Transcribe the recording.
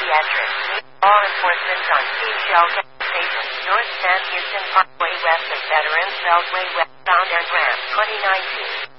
Pediatrics. Law enforcement on Seashell Gas Station, North San Houston Parkway, west of Veterans Beltway, westbound and Ramp 2019.